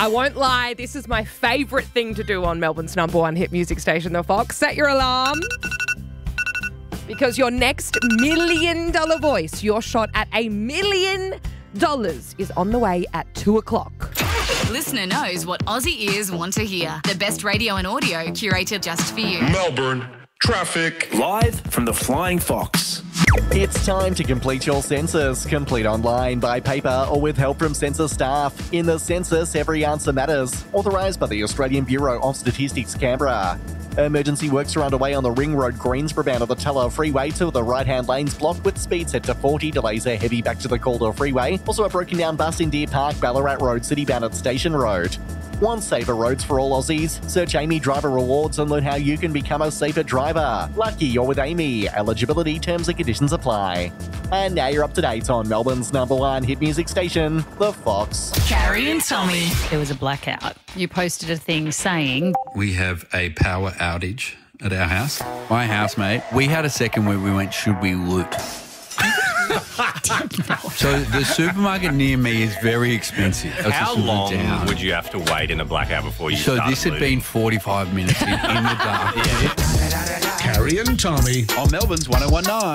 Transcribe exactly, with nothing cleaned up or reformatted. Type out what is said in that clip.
I won't lie, this is my favourite thing to do on Melbourne's number one hit music station, The Fox. Set your alarm. Because your next million dollar voice, your shot at a million dollars, is on the way at two o'clock. Listener knows what Aussie ears want to hear. The best radio and audio curated just for you. Melbourne traffic. Live from the Flying Fox. It's time to complete your census. Complete online, by paper, or with help from census staff. In the census, every answer matters. Authorised by the Australian Bureau of Statistics, Canberra. Emergency works are underway on the Ring Road Greensboro bound of the Teller Freeway to the right-hand lanes blocked with speed set to forty. Delays are heavy back to the Calder Freeway. Also a broken down bus in Deer Park, Ballarat Road, city bound at Station Road. Want safer roads for all Aussies? Search Amy Driver Rewards and learn how you can become a safer driver. Lucky you're with Amy. Eligibility, terms and conditions apply. And now you're up to date on Melbourne's number one hit music station, The Fox. Carrie and Tommy. There was a blackout. You posted a thing saying... We have a power outage at our house. My housemate, we had a second where we went, should we loot? So the supermarket near me is very expensive. How long down. would you have to wait in a blackout before you So started this had looting? been forty-five minutes in, in the dark. Carrie and Tommy On Melbourne's one oh one nine.